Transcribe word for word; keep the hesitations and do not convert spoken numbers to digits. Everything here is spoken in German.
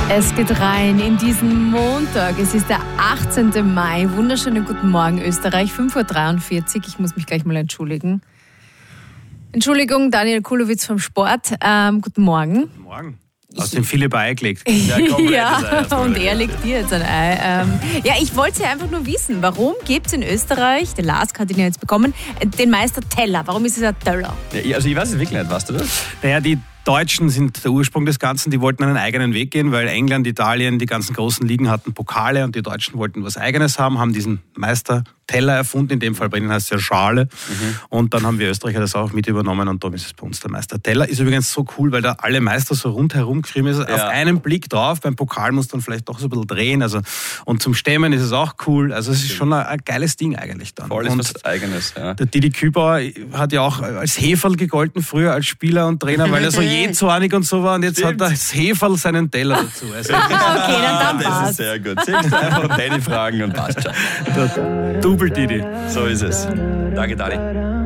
Es geht rein in diesen Montag. Es ist der achtzehnte Mai. Wunderschönen guten Morgen, Österreich. fünf Uhr dreiundvierzig. Ich muss mich gleich mal entschuldigen. Entschuldigung, Daniel Kulowitz vom Sport. Ähm, guten Morgen. Guten Morgen. Hast dem Philipp Ei gelegt. Ja, ja und er legt dir jetzt ein Ei. Ähm, ja, ich wollte ja einfach nur wissen, warum gibt es in Österreich, der Lask hat ihn ja jetzt bekommen, den Meister Teller? Warum ist es ein Teller? Ja, also ich weiß es wirklich nicht, weißt du das? Naja, die Deutschen sind der Ursprung des Ganzen, die wollten einen eigenen Weg gehen, weil England, Italien, die ganzen großen Ligen hatten Pokale und die Deutschen wollten was Eigenes haben, haben diesen Meister Teller erfunden, in dem Fall bei ihnen heißt es ja Schale. Mhm. Und dann haben wir Österreicher das auch mit übernommen und darum ist es bei uns der Meister Teller. Ist übrigens so cool, weil da alle Meister so rundherum geschrieben ist. Ja. Auf einen Blick drauf, beim Pokal muss dann vielleicht doch so ein bisschen drehen. Also, und zum Stemmen ist es auch cool. Also es ist schon ein, ein geiles Ding eigentlich dann. Voll ist was Eigenes, ja. Der Didi Kübauer hat ja auch als Heferl gegolten früher als Spieler und Trainer, weil er so jähzornig und so war. Und jetzt Stimmt. hat er als Heferl seinen Teller dazu. Also, okay, dann, dann passt. Das ist sehr gut. Siehst du, einfach Danny fragen und passt schon. Double Didi. So ist es. Danke, Dani.